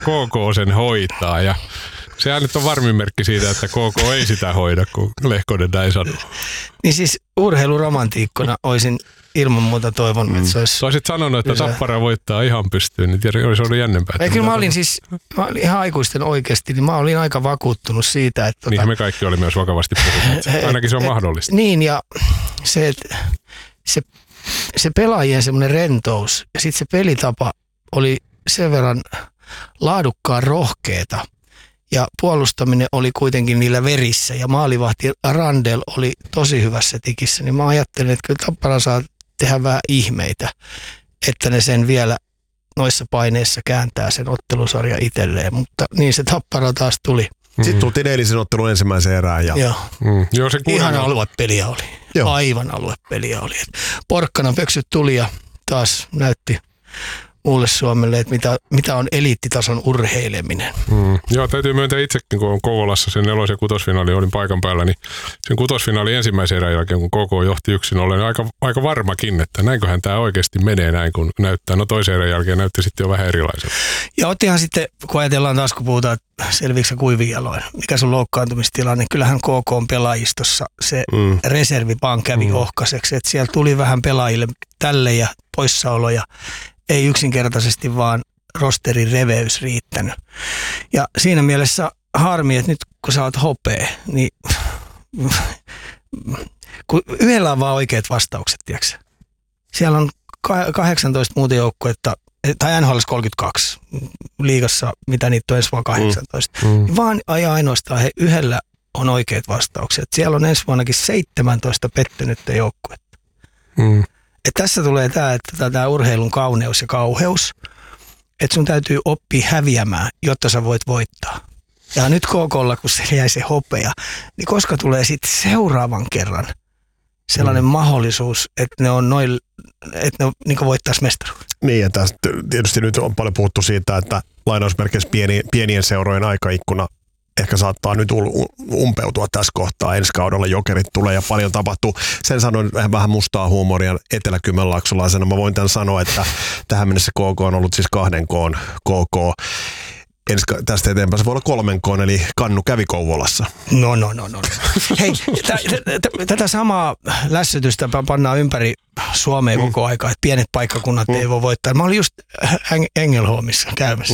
KK sen hoitaa ja sehän nyt on varmin merkki siitä, että KK ei sitä hoida, kun Lehkonen näin sanoo. Niin siis urheiluromantiikkona olisin ilman muuta toivonut, että se olisi... Sä olisit sanonut, että Tappara voittaa ihan pystyyn, niin tiedä, olisi ollut jännempää. Kyllä mä olin ihan aikuisten oikeasti, niin mä olin aika vakuuttunut siitä, että... Niinhän me kaikki oli myös vakavasti puhuneet. Ainakin se on mahdollista. Niin, ja se pelaajien semmoinen rentous ja sitten se pelitapa oli sen verran laadukkaan rohkeeta. Ja puolustaminen oli kuitenkin niillä verissä ja maalivahti Randel oli tosi hyvässä tikissä. Niin mä ajattelin, että kyllä Tappara saa tehdä vähän ihmeitä, että ne sen vielä noissa paineissa kääntää sen ottelusarja itselleen. Mutta niin se Tappara taas tuli. Sitten tultiin eilisen ottelun ensimmäiseen erään. Ja... Joo, se ihan aluepeliä oli. Joo. Aivan aluepeliä oli. Porkkana pöksyt tuli ja taas näytti muulle Suomelle, että mitä on eliittitason urheileminen. Joo, täytyy myöntää itsekin, kun on Kouvolassa sen 4. ja 6. olin paikan päällä, niin sen 6. ensimmäisen erän jälkeen, kun KK johti 1-0, niin aika varmakin, että näinköhän tämä oikeasti menee näin, kun näyttää. No toisen erän jälkeen näytti sitten jo vähän erilaiselta. Ja ottihan sitten, kun ajatellaan taas, kun puhutaan, että selviikö kuivin jaloin, mikä sun loukkaantumistilanne, kyllähän KK on pelaajistossa se reservipaan kävi ohkaiseksi, että siellä tuli vähän pelaajille tälle ja poissaoloja. Ei yksinkertaisesti vaan rosterin reveys riittänyt. Ja siinä mielessä harmi, että nyt kun sä oot hopea, niin kun yhdellä on vaan oikeat vastaukset, tiiäksä. Siellä on 18 muuta joukkuetta, tai NHL 32, liigassa, mitä niitä on ensi vuonna 18. Vaan ainoastaan yhdellä on oikeat vastaukset. Siellä on ensi vuonnakin 17 pettynyttä joukkuetta. Että tässä tulee tämä urheilun kauneus ja kauheus, että sun täytyy oppia häviämään, jotta sä voit voittaa. Ja nyt KK:lla, kun se jäi se hopea, niin koska tulee sitten seuraavan kerran sellainen mahdollisuus, että ne on niin voittaisi mestaruuden. Niin, ja tästä tietysti nyt on paljon puhuttu siitä, että lainausmerkeissä pienien seurojen aikaikkuna ehkä saattaa nyt umpeutua tässä kohtaa. Ensi kaudella Jokerit tulee ja paljon tapahtuu. Sen sanoin vähän mustaa huumoria etelä-kymenlaaksolaisena. Mä voin tämän sanoa, että tähän mennessä KK on ollut siis 2 K:n KK. Tästä eteenpäin se voi olla 3 K:n, eli Kannu kävi Kouvolassa. No. Hei, tätä samaa lässytystä pannaan ympäri Suomea koko aika, että pienet paikkakunnat ei voi voittaa. Mä olin just Engelholmissa käymässä.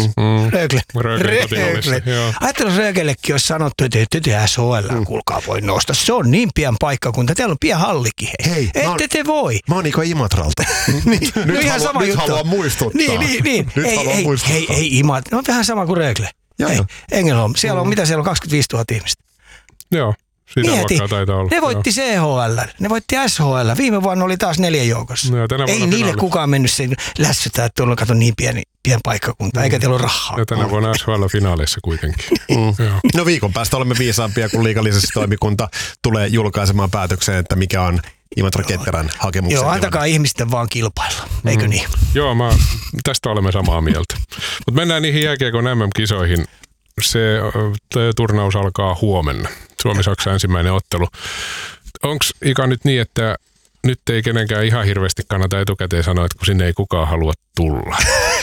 Rögle. Ajattelin, että Rögellekin olisi sanottu, että SHL, kuulkaa voi nousta. Se on niin pian paikkakunta. Teillä on pian hallikin. Hei, ette te voi. Mä oon Niko Imatralta. Nyt haluan muistuttaa. Niin. Ei Imatra. No vähän sama kuin Rögle. Engelholm. Siellä on, mitä siellä on, 25 000 ihmistä. Joo. Sitä luokkaa taitaa olla. Ne voitti CHL, ne voitti SHL. Viime vuonna oli taas 4 joukossa. No, ei niille kukaan mennyt sen lässytää, että tuolla kato niin pieni paikkakunta, eikä teillä ole rahaa. Ja tänä vuonna SHL-finaaleissa kuitenkin. No viikon päästä olemme viisaampia, kun liigalisenssitoimikunta tulee julkaisemaan päätökseen, että mikä on Imatra Ketterän hakemuksen. Joo, antakaa ihmisten vaan kilpailla, eikö niin? Joo, tästä olemme samaa mieltä. Mutta mennään niihin jääkiekon MM-kisoihin. Se turnaus alkaa huomenna. Suomi-Saksa ensimmäinen ottelu. Onko Ika nyt niin, että nyt ei kenenkään ihan hirveästi kannata etukäteen sanoa, että kun sinne ei kukaan halua tulla?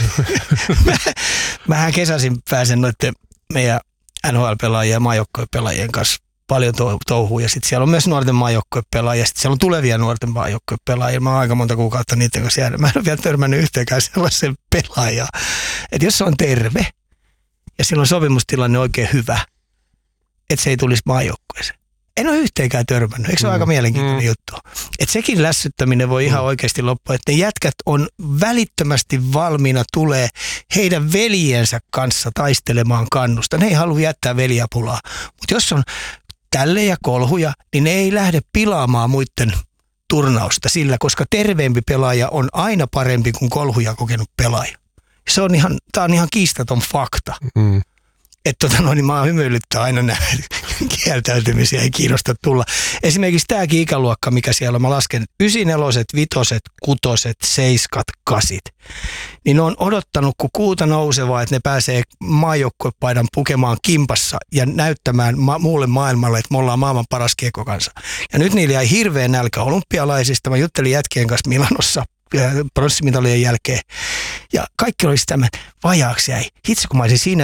Mähän kesäisin pääsen noiden meidän NHL-pelaajien ja maajoukkuepelaajien kanssa paljon touhua. Ja sitten siellä on myös nuorten maajoukkuepelaajia. Sitten siellä on tulevia nuorten maajoukkuepelaajia. Mä oon aika monta kuukautta niiden kanssa jäänyt. Mä en ole vielä törmännyt yhteenkään sellaisen pelaajaa. Että jos se on terve ja silloin sopimustilanne oikein hyvä, että se ei tulisi maajoukkueeseen. En ole yhteenkään törmännyt. Eikö se ole aika mielenkiintoinen juttu? Että sekin lässyttäminen voi ihan oikeasti loppua. Että ne jätkät on välittömästi valmiina tulee heidän veljensä kanssa taistelemaan kannusta. Ne ei halua jättää veljäpulaa. Mutta jos on tälle ja kolhuja, niin ne ei lähde pilaamaan muiden turnausta sillä, koska terveempi pelaaja on aina parempi kuin kolhuja kokenut pelaaja. Tämä on ihan kiistaton fakta. Että niin mä hymyilyttää aina näitä kieltäytymisiä, ei kiinnosta tulla. Esimerkiksi tämäkin ikäluokka, mikä siellä on, mä lasken 94, 5, 6, 7, 8. Niin ne on odottanut, kun kuuta nousevaa, että ne pääsee maajoukkuepaidan pukemaan kimpassa ja näyttämään muulle maailmalle, että me ollaan maailman paras kiekkokansa. Ja nyt niillä jäi hirveä nälkä olympialaisista. Mä juttelin jätkien kanssa Milanossa pronssimitalien jälkeen. Ja kaikki oli sitä, että vajaaksi jäi. Hitsi kun mä olisin siinä